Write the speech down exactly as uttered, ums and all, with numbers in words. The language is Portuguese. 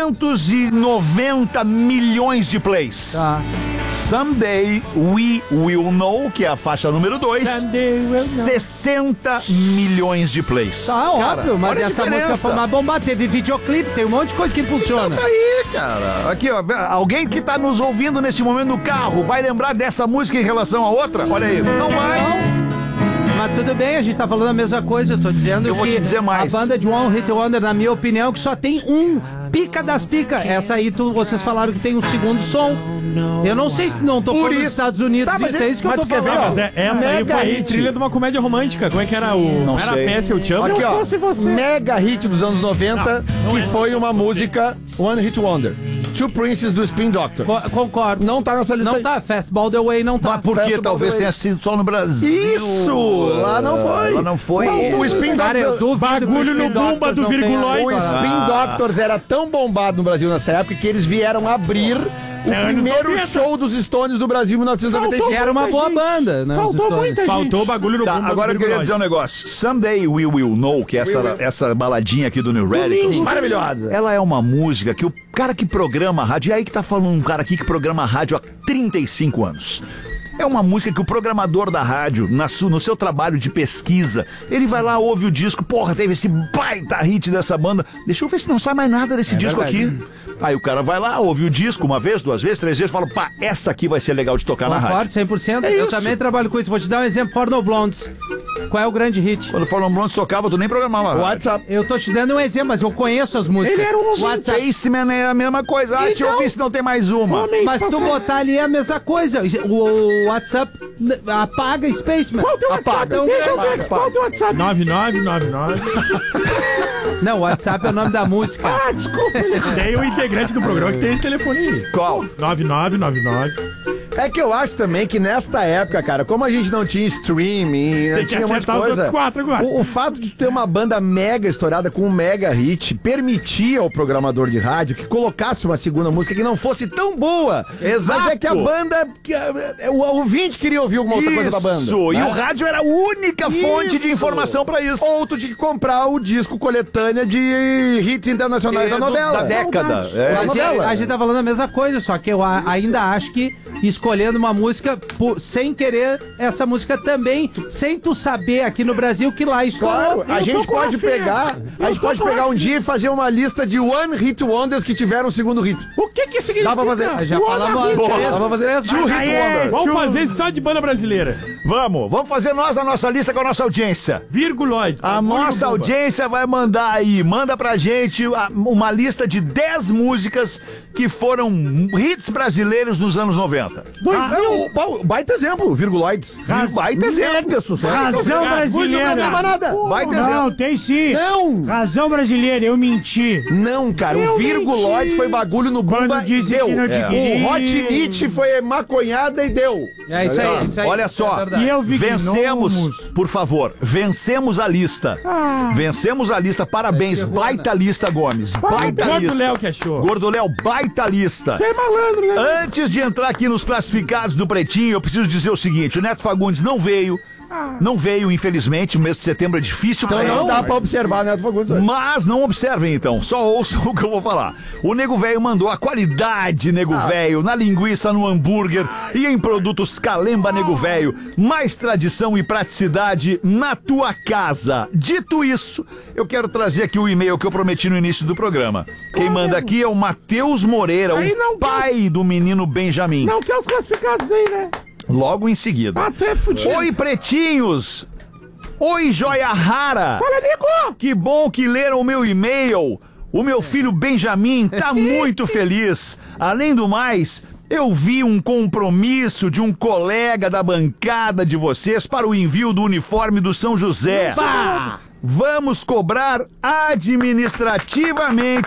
trezentos e noventa milhões de plays. Tá. Someday We Will Know, que é a faixa número dois, sessenta milhões de plays. Tá, Cara, óbvio, mas olha a essa música diferença. foi mais bombada. Teve videoclipe, tem um monte de coisa que impulsiona. Então tá aí, cara. Aqui, ó. Alguém que tá nos ouvindo nesse momento no carro vai lembrar dessa música em relação a outra? Olha aí. Não vai. Mas tudo bem, a gente tá falando a mesma coisa. Eu tô dizendo Eu vou que te dizer mais. a banda de One Hit Wonder, na minha opinião, que só tem um pica das pica. Essa aí, tu, vocês falaram que tem um segundo som. Eu não sei se não tocou Por nos isso. Estados Unidos. Tá, mas isso é isso que eu mas tô tu quer ver, falando. ó, Mas é, essa Mega aí foi hit. trilha de uma comédia romântica. Como é que era o... Não era sei. a P S Eu Te Amo? Aqui, ó, fosse você. mega hit dos anos noventa, Não, não que é. foi uma música One Hit Wonder. Two Princes do Spin Doctor. Co- Concordo. Não tá nessa lista Não aí. tá, Fastball the Way não tá. Mas porque Festa talvez Broadway. tenha sido só no Brasil. Isso! Lá não foi. Lá não foi. O, o Spin Cara, eu Doctor... duvido que o Bagulho no Spin bumba Doctors do não tenha- virguloide. O Spin Ah. Doctors era tão bombado no Brasil nessa época que eles vieram abrir o É, anos primeiro noventa. show dos Stones do Brasil em mil novecentos e noventa e cinco. Era uma boa banda, né? os Faltou Stones. muita gente. Faltou o bagulho no Tá, bumba agora do eu queria virguloide. dizer um negócio. Someday We Will Know, que é essa, essa baladinha aqui do New Radicals, Maravilhosa. ela é uma música que o cara que programa a rádio, e aí que tá falando um cara aqui que programa a rádio há trinta e cinco anos. É uma música que o programador da rádio, na su, no seu trabalho de pesquisa, ele vai lá, ouve o disco, porra, teve esse baita hit dessa banda, deixa eu ver se não sai mais nada desse disco aqui. Aí o cara vai lá, ouve o disco uma vez, duas vezes, três vezes, fala, pá, essa aqui vai ser legal de tocar na Concordo, rádio. cem por cento. É eu isso. também trabalho com isso. Vou te dar um exemplo. For No Blondes. Qual é o grande hit? Quando o Fórmula Blondes tocava, tu nem programava. a rádio. WhatsApp. Eu tô te dando um exemplo, mas eu conheço as músicas. Ele era um ouvinte. WhatsApp. Spaceman é a mesma coisa. Ah, deixa eu Então- ver se não tem mais uma. Homem Mas tu espacial. botar ali é a mesma coisa. O WhatsApp n- apaga Spaceman. Qual o teu WhatsApp? Apaga. Deixa eu ver. Qual o teu WhatsApp? nove nove nove nove. Não, o WhatsApp é o nome da música. Ah, desculpa. Tem o integrante do programa que tem esse telefone aí. Qual? nove nove nove nove. É que eu acho também que nesta época, cara, como a gente não tinha streaming, não Tem que tinha um monte de acertar os coisa. outros quatro agora. O, o fato de ter uma banda mega estourada com um mega hit permitia ao programador de rádio que colocasse uma segunda música que não fosse tão boa. Exato. Mas é que a banda. Que, a- o ouvinte queria ouvir alguma outra coisa da banda. Isso, e né? o rádio era a única fonte de Isso. informação pra isso. Ou tu tinha que comprar o disco coletânea de hits internacionais da É, do- novela. Da década. Saudade. É. a, gente, novela. a gente tá falando a mesma coisa, só que eu a- ainda acho que escolhendo uma música por- sem querer essa música também, sem tu saber aqui no Brasil que lá estourou. Claro, a Eu gente tô com pode a fé. pegar, Eu a gente tô pode com a pegar um fé. dia e fazer uma lista de One Hit Wonders que tiveram o segundo hit. O que que significa? Dá pra fazer. Já O falamos Ana três, Rita. Dá pra fazer três two músicas. hit Aí é- wonder. Vamos fazer isso só de banda brasileira. Vamos, vamos fazer nós a nossa lista com a nossa audiência. Virguloide. A Bagulho no nossa bumba. audiência vai mandar aí, manda pra gente a- uma lista de dez músicas que foram hits brasileiros nos anos noventa. Dois Ah, mil. o- pau- baita exemplo, virguloides. Baita exemplo. Mega sucesso. Razão Não brasileira. leva nada. Baita Não, exemplo. tem sim. Não, Razão brasileira, eu menti. não, cara, Eu o virguloides menti. foi bagulho no Quando Bumba e disse deu. que não te É. queria. O Hot Meat foi maconhada e deu. É isso aí, isso aí. Olha só, É verdade. E eu vi vencemos, gnomos. por favor, vencemos a lista. Ah. Vencemos a lista, parabéns, Acho que errou, baita lista, Gomes. Baita Gordo lista. Léo que achou. Gordo Léo, baita lista. Tu é malandro, né? Antes de entrar aqui nos classificados do Pretinho, eu preciso dizer o seguinte: o Neto Fagundes não veio, não veio, infelizmente, o mês de setembro é difícil Então pra não ele. dá pra observar, né, Fagundes? Mas não observem então, só ouçam o que eu vou falar. O Nego Velho mandou a qualidade Nego Velho na linguiça, no hambúrguer e em produtos Calemba Nego Velho. Mais tradição e praticidade na tua casa. Dito isso, eu quero trazer aqui o e-mail que eu prometi no início do programa. Quem manda aqui é o Matheus Moreira, Aí o não quer- pai do menino Benjamin. Não quer os classificados aí, né? Logo em seguida. Ah, tu é fudido. Oi, pretinhos! Oi, joia rara! Fala, nego! Que bom que leram o meu e-mail. O meu filho Benjamin tá muito feliz. Além do mais, eu vi um compromisso de um colega da bancada de vocês para o envio do uniforme do São José. Vamos cobrar administrativamente